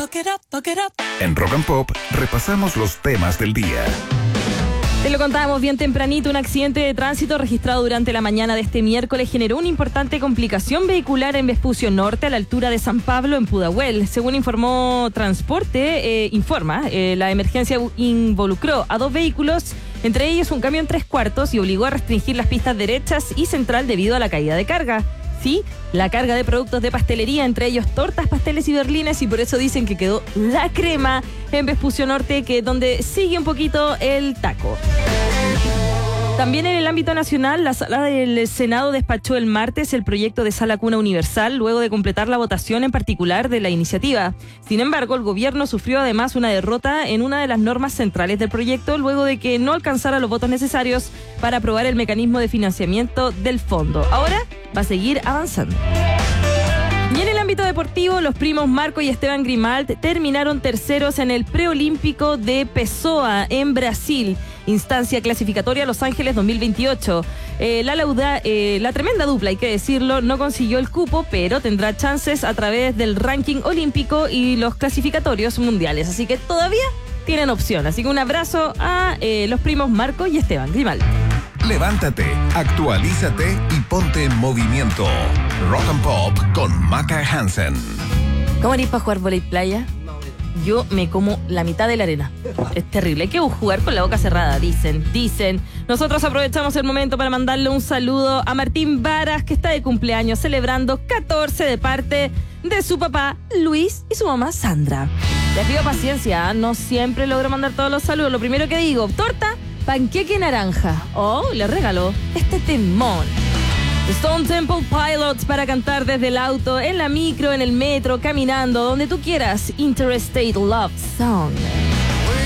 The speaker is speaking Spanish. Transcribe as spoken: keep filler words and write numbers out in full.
En Rock and Pop repasamos los temas del día. Te lo contábamos bien tempranito, un accidente de tránsito registrado durante la mañana de este miércoles generó una importante complicación vehicular en Vespucio Norte a la altura de San Pablo en Pudahuel. Según informó Transporte, eh, informa, eh, la emergencia involucró a dos vehículos, entre ellos un camión tres cuartos, y obligó a restringir las pistas derechas y central debido a la caída de carga. Sí, la carga de productos de pastelería, entre ellos tortas, pasteles y berlines, y por eso dicen que quedó la crema en Vespucio Norte, que es donde sigue un poquito el taco. También en el ámbito nacional, la Sala del Senado despachó el martes el proyecto de Sala Cuna Universal luego de completar la votación en particular de la iniciativa. Sin embargo, el gobierno sufrió además una derrota en una de las normas centrales del proyecto luego de que no alcanzara los votos necesarios para aprobar el mecanismo de financiamiento del fondo. Ahora va a seguir avanzando. Y en el ámbito deportivo, los primos Marco y Esteban Grimalt terminaron terceros en el preolímpico de Pessoa, en Brasil, instancia clasificatoria Los Ángeles dos mil veintiocho. Eh, la, lauda, eh, la tremenda dupla, hay que decirlo, no consiguió el cupo, pero tendrá chances a través del ranking olímpico y los clasificatorios mundiales, así que todavía tienen opción. Así que un abrazo a eh, los primos Marco y Esteban Grimalt. Levántate, actualízate y ponte en movimiento. Rock and Pop con Maca Hansen. ¿Cómo eres para jugar vóley playa? Yo me como la mitad de la arena. Es terrible. Hay que jugar con la boca cerrada, dicen, dicen. Nosotros aprovechamos el momento para mandarle un saludo a Martín Varas, que está de cumpleaños, celebrando catorce de parte de su papá Luis y su mamá Sandra. Les pido paciencia, no siempre logro mandar todos los saludos. Lo primero que digo, torta, panqueque naranja. Oh, le regaló este temón. Stone Temple Pilots para cantar desde el auto, en la micro, en el metro, caminando, donde tú quieras. Interstate Love Song.